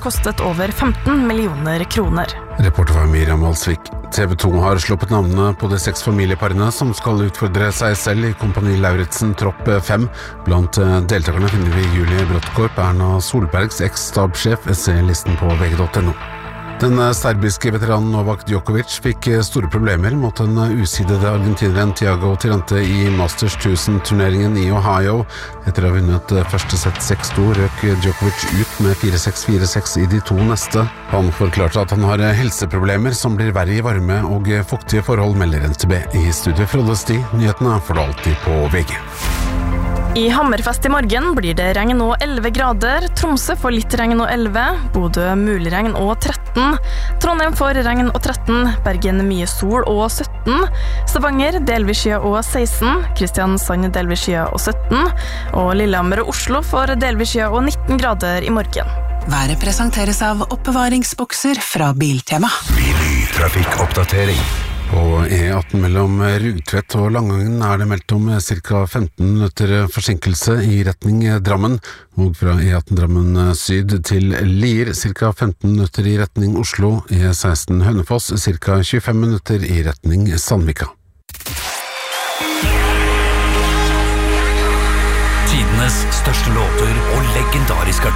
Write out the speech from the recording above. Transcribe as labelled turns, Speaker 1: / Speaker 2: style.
Speaker 1: kostet over 15 millioner kroner.
Speaker 2: Reporter var Miriam Alsvik. TV 2 har sluppet navnene på de 6 familieparene som skal utfordre seg selv i Kompani Lauritzen Tropp 5. Blant deltakerne finner vi Julie Bråttkorp, Erna Solbergs eks-stabssjef. Se listen på vg.no. Den serbiske veteranen Novak Djokovic fikk store problemer mot den usidede argentineren Thiago Tirante i Masters 1000-turneringen i Ohio. Etter å ha vunnet første sett 6-2 røk Djokovic ut med 4-6, 4-6 i de 2 neste. Han forklarte at han har helseproblemer som blir verre i varme og fuktige forhold, melder NTB. I studio Frode Sti, nyhetene får du alltid på VG.
Speaker 1: I Hammerfest i morgen blir det regn og 11 grader, Tromsø får litt regn og 11, Bodø mulig regn og 13, Trondheim får regn og 13, Bergen mye sol og 17, Stavanger delvis skya og 16, Kristiansand delvis skya og 17, og Lillehammer og Oslo får delvis skya og 19 grader i morgen.
Speaker 3: Været presenteres av oppbevaringsbokser fra Biltema.
Speaker 4: Trafikkoppdatering.
Speaker 2: På E18 mellom Rugtvedt og Langangen er det meldt om ca. 15 minutter forsinkelse i retning Drammen, og fra E18 Drammen syd til Lier ca. 15 minutter i retning Oslo, E16 Hønefoss ca. 25 minutter i retning Sandvika.
Speaker 4: Tidenes største låter og legendariske